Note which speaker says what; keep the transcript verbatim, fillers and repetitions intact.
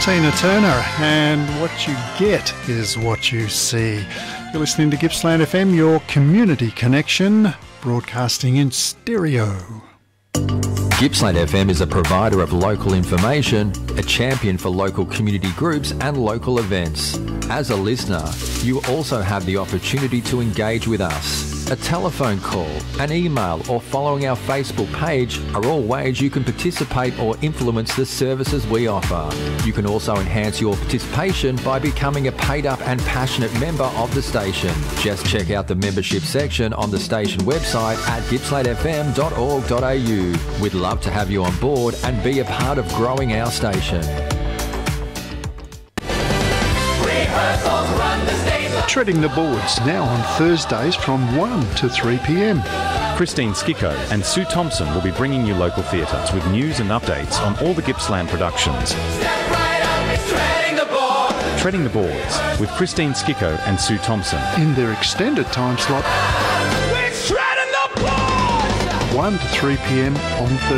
Speaker 1: Tina Turner, and what you get is what you see. You're listening to Gippsland F M, your community connection, broadcasting in stereo.
Speaker 2: Gippsland F M is a provider of local information, a champion for local community groups and local events. As a listener, you also have the opportunity to engage with us. A telephone call, an email or following our Facebook page are all ways you can participate or influence the services we offer. You can also enhance your participation by becoming a paid up and passionate member of the station. Just check out the membership section on the station website at gippsland f m dot org dot a u. We'd love to have you on board and be a part of growing our station.
Speaker 1: Treading the Boards, now on Thursdays from one to three p m.
Speaker 3: Christine Skicko and Sue Thompson will be bringing you local theatres with news and updates on all the Gippsland productions.
Speaker 4: Step right up, it's Treading the Boards.
Speaker 3: Treading the Boards with Christine Skicko and Sue Thompson.
Speaker 1: In their extended time slot,
Speaker 4: We're treading the boards!
Speaker 1: one to three p m on Thursdays.